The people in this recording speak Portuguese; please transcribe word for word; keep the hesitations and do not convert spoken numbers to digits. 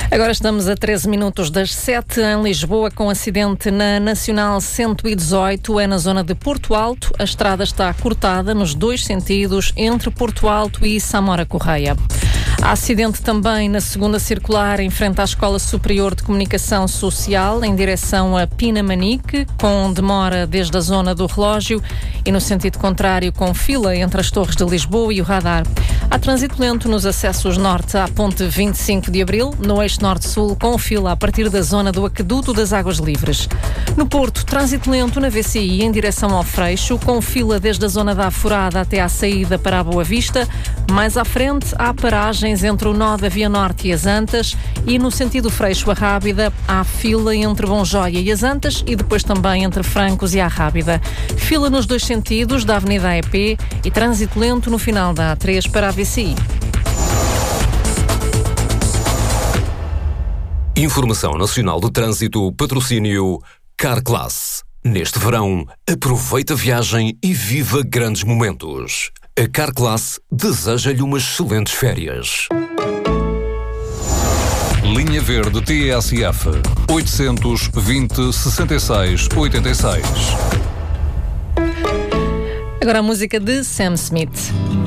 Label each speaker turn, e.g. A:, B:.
A: Agora estamos a treze minutos das sete em Lisboa, com acidente na Nacional cento e dezoito, é na zona de Porto Alto. A estrada está cortada nos dois sentidos entre Porto Alto e Samora Correia. Há acidente também na segunda circular, em frente à Escola Superior de Comunicação Social, em direção a Pinamanique, com demora desde a zona do relógio, e no sentido contrário, com fila entre as Torres de Lisboa e o Radar. Há trânsito lento nos acessos norte à Ponte vinte e cinco de Abril, no eixo norte-sul, com fila a partir da zona do Aqueduto das Águas Livres. No Porto, trânsito lento na V C I em direção ao Freixo, com fila desde a zona da Afurada até à saída para a Boa Vista. Mais à frente, há paragens entre o nó da Via Norte e as Antas, e no sentido Freixo a Rábida, há fila entre Bom Joia e as Antas, e depois também entre Francos e a Rábida. Fila nos dois sentidos da Avenida A E P e trânsito lento no final da A três para a V C I.
B: Informação Nacional de Trânsito, patrocínio Carclass. Neste verão, aproveita a viagem e viva grandes momentos. A Carclass deseja-lhe umas excelentes férias.
C: Linha Verde T S F oitocentos e vinte, sessenta e seis, oitenta e seis.
A: Agora a música de Sam Smith.